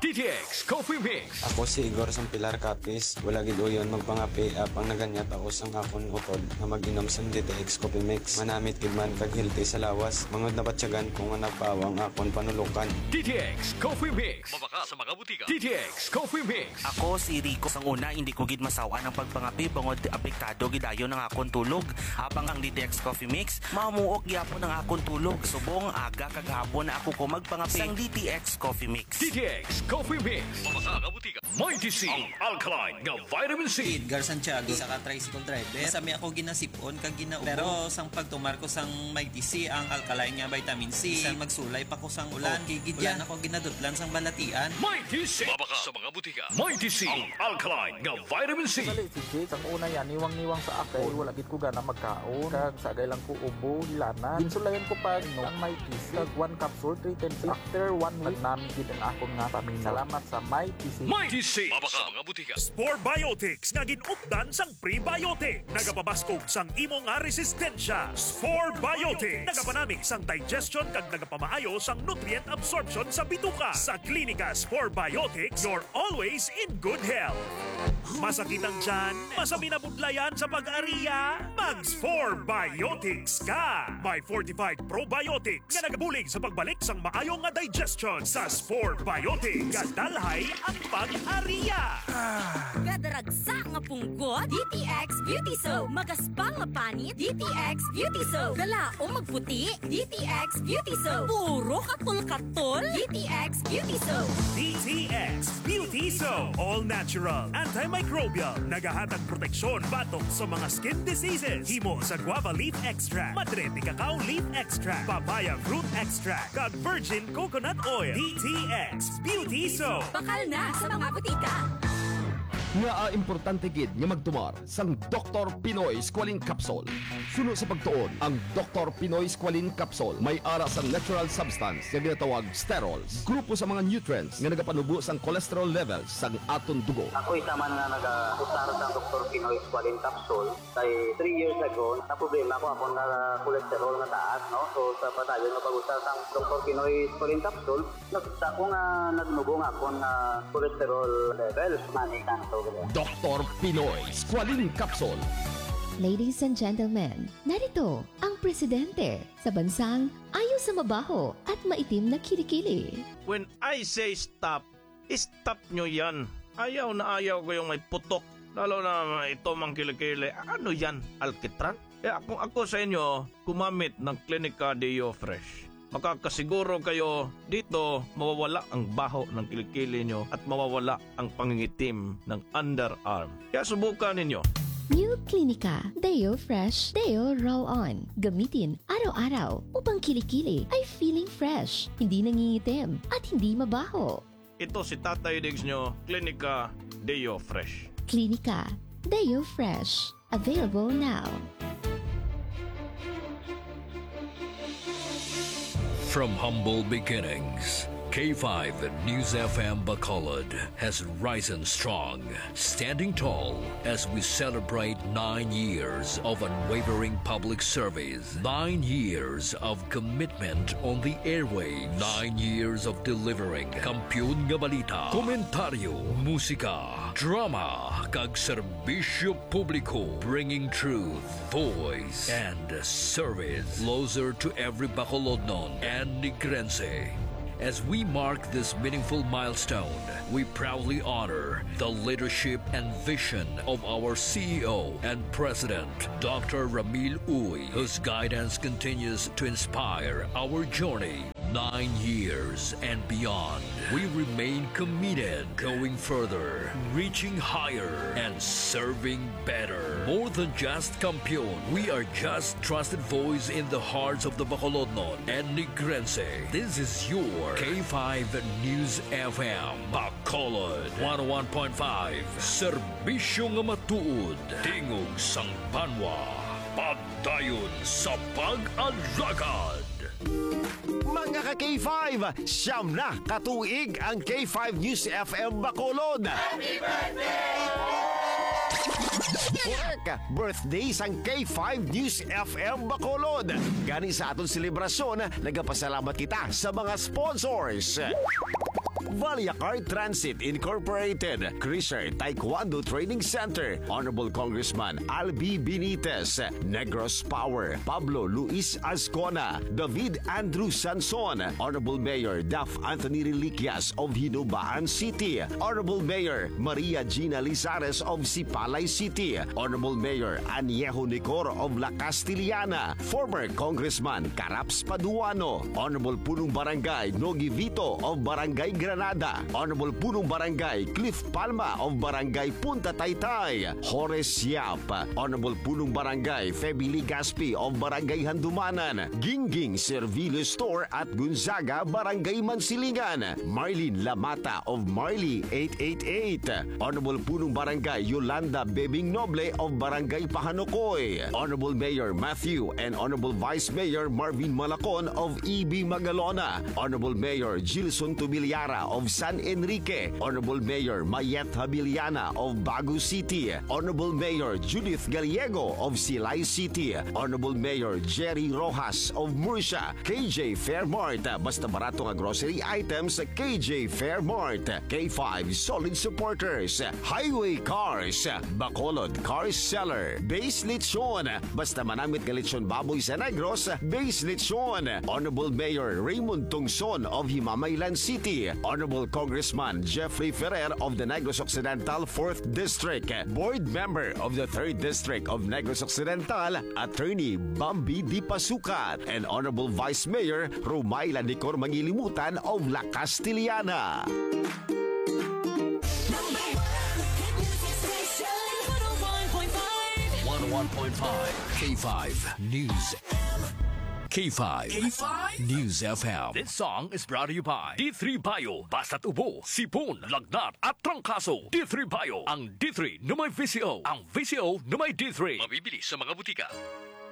DTX Coffee Mix. Ako si Igor Sampilar Capis. Wala gid uyon magpangapi apang naganyat ako sang akon utod na mag-inom sa DTX Coffee Mix. Manamit gid man kag healthy sa lawas. Mangod na batsyagan kung nagpawang akon panulukan. DTX Coffee Mix. Mabaka sa mga butika. DTX Coffee Mix. Ako si Rico. Sang una, hindi ko gid masawa ng pagpangapi bangod apektado gidayon ng akon tulog. Habang ang DTX Coffee Mix, mamuok gyapon ang akon tulog. Subong aga kag hapon na ako ko magpangapi sang DTX Coffee Mix. DTX Coffee Mix. Mabaka nga butika. Mighty C. Ang alkaline nga vitamin C. Edgar Santiago sa ka-tricycle driver. Sami ako ginasipon kag ginaubo. Pero sang pagtumar ko sang Mighty C ang alkaline nga vitamin C. Sang magsulay pa ko sang ulan. Ulan ako ginadutlan sang balatian. Mighty C. Mabaka sa mga butika. Mighty C. Ang alkaline nga vitamin C. Dali si Jake, ang una yan, niwang-niwang sa akin. Wala gid ko gana magkaon. Kag sagay lang ko ubo, hilana. Ginsulayan ko pa ang Mighty C. Kag 1 capsule, 3 times. After 1 week, namin gid ang akong nga pamilya. Salamat sa Mighty C. Mighty C. Mabaka sa mga butika. Spore Biotics nga ginupdan sang prebiotic. Nagapabaskog sang imo nga resistensya. Spore Biotics nagapanamig sang digestion kag nagapamaayo sang nutrient absorption sa bituka. Sa klinika Spore Biotics, you're always in good health. Masakit ang tiyan, masami na budlayan sa pag-ariya, mag-Spore Biotics ka! May fortified probiotics nga nagabulig sa pagbalik sang maayong nga digestion. Sa Spore Biotics, kadalhay ang pag-ariya! Gadaragsa nga punggot, DTX Beauty Soap. Magaspang nga panit, DTX Beauty Soap. Gala o magputi, DTX Beauty Soap. Puro katul-katul, DTX Beauty Soap. DTX Beauty Soap. All natural, antimicrobial, nagahatag proteksyon batok sa mga skin diseases. Himo sa guava leaf extract, madre de cacao leaf extract, papaya fruit extract, kag virgin coconut oil. DTX Beauty Soap. Bakal na sa mga butika. Nga importante gid nga magtumar sang Dr. Pinoy Squalene Capsule. Suno sa pagtuon, ang Dr. Pinoy Squalene Capsule may ara sa natural substance nga ginatawag sterols. Grupo sa mga nutrients nga nagapanubo sang cholesterol levels sang aton dugo. Ako isa man nga nag-usara sa Dr. Pinoy Squalene Capsule. Kay 3 years ago, na problema ko na cholesterol na taas, no? So sa padayon na pag-usara sa Dr. Pinoy Squalene Capsule, nakita ko nga nagnubong ako na cholesterol levels manikan to. Dr. Pinoy Squalene Capsule. Ladies and gentlemen, narito ang presidente sa bansang ayaw sa mabaho at maitim na kilikili. When I say stop, stop nyo yan. Ayaw na ayaw ko yung may putok. Lalo na ito mang kilikili. Ano yan? Alkitran? Kaya kung ako sa inyo, gumamit ng Clinica Deo Fresh. Makakasiguro kayo dito mawawala ang baho ng kilikili nyo at mawawala ang pangingitim ng underarm. Kaya subukan ninyo. New Clinica Deo Fresh Deo Roll-On. Gamitin araw-araw upang kilikili ay feeling fresh, hindi nangingitim at hindi mabaho. Ito si Tatay Diggs nyo, Clinica Deo Fresh. Clinica Deo Fresh. Available now. From humble beginnings, K5 News FM Bacolod has risen strong, standing tall as we celebrate 9 years of unwavering public service, 9 years of commitment on the airwaves, 9 years of delivering kampiyon nga balita, komentaryo, musika, drama, kag serbisyo publiko, bringing truth, voice, and service closer to every Bacolodnon and Negrense. As we mark this meaningful milestone, we proudly honor the leadership and vision of our CEO and President, Dr. Ramil Uy, whose guidance continues to inspire our journey 9 years and beyond. We remain committed, going further, reaching higher, and serving better. More than just kampiyon, we are just trusted voice in the hearts of the Bacolodnon and Negrense. This is your K5 News FM Bacolod 101.5. Serbisyo nga matuod, tingog sang banwa, pagdayon sa pag-alagad. Mga ka-K5, siyam na katuig ang K5 News FM Bacolod. Happy birthday! Correct! Birthday sang K5 News FM Bacolod. Gani sa atong selebrasyon, nagapasalamat kita sa mga sponsors. Valiacar Transit Incorporated, Crisher Taekwondo Training Center, Honorable Congressman Albi Benitez, Negros Power, Pablo Luis Azcona, David Andrew Sanson, Honorable Mayor Daf Anthony Reliquias of Hinubaan City, Honorable Mayor Maria Gina Lizares of Sipalay City, Honorable Mayor Aniejo Nicor of La Castillana, former Congressman Caraps Paduano, Honorable Punong Barangay Nogi Vito of Barangay Granada, Honorable Punong Barangay Cliff Palma of Barangay Punta Taytay, Horace Yap, Honorable Punong Barangay Feby Ligaspi of Barangay Handumanan, Gingging Servilio Store at Gonzaga, Barangay Mansilingan, Marlene Lamata of Marley 888, Honorable Punong Barangay Yolanda Bebing Noble of Barangay Pahanokoy, Honorable Mayor Matthew and Honorable Vice Mayor Marvin Malacon of EB Magalona, Honorable Mayor Gilson Tubiliara of San Enrique, Honorable Mayor Mayet Habiliana of Bagu City, Honorable Mayor Judith Gallego of Silay City, Honorable Mayor Jerry Rojas of Murcia, KJ Fairmart, basta barato nga grocery items, KJ Fairmart, K5 Solid Supporters, Highway Cars, Bacolod Cars Seller, Base Lechon, basta manamit nga lechon baboy sa Negros, Base Lechon, Honorable Mayor Raymond Tungson of Himamaylan City, Honorable Congressman Jeffrey Ferrer of the Negros Occidental 4th District, Board Member of the 3rd District of Negros Occidental, Attorney Bambi Di Pasukat, and Honorable Vice Mayor Rumayla Nicor Mangilimutan of La Castillana. 101.5 K5 News. K5 News FM. This song is brought to you by D3 Bio. Basta't ubo, sipon, lagnat at trangkaso. D3 Bio. Ang D3 na may VCO. Ang VCO na may D3. Mabibili sa mga butika.